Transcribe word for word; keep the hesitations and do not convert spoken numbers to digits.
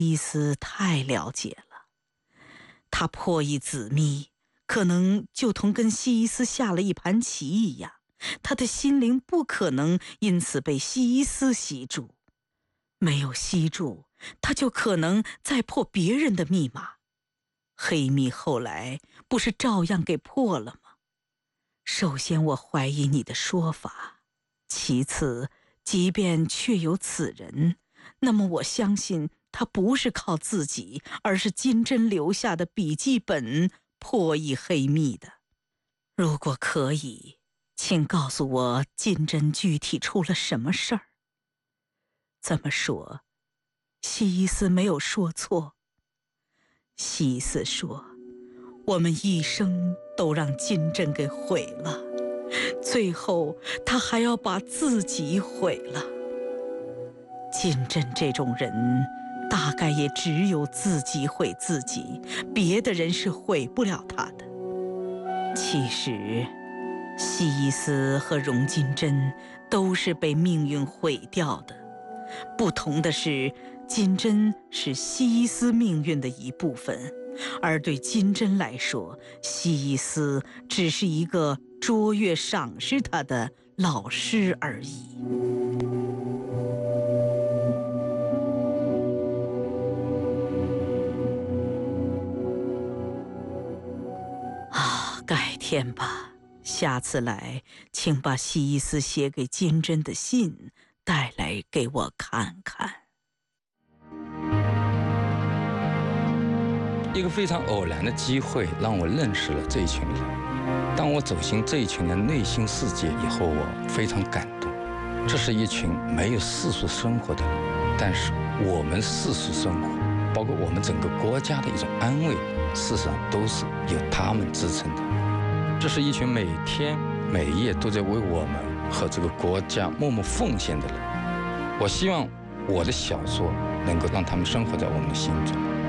伊斯太了解了，他破译子密，可能就同跟西伊斯下了一盘棋一样，他的心灵不可能因此被西伊斯吸住。没有吸住，他就可能再破别人的密码。黑密后来不是照样给破了吗？首先我怀疑你的说法，其次即便确有此人，那么我相信他不是靠自己，而是金针留下的笔记本破译黑密的。如果可以，请告诉我金针具体出了什么事儿。怎么说，西伊斯没有说错。西伊斯说，我们一生都让金针给毁了，最后他还要把自己毁了。金针这种人大概也只有自己毁自己，别的人是毁不了他的。其实西伊斯和荣金针都是被命运毁掉的，不同的是，金针是西伊斯命运的一部分，而对金针来说，西伊斯只是一个卓越赏识他的老师而已。啊，改天吧，下次来，请把西伊斯写给金针的信带来给我看看。 一个非常偶然的机会让我认识了这一群人。当我走进这一群人内心世界以后，我非常感动。这是一群没有世俗生活的人，但是我们世俗生活，包括我们整个国家的一种安慰，事实上都是由他们支撑的。这是一群每天每夜都在为我们和这个国家默默奉献的人。我希望我的小说能够让他们生活在我们的心中。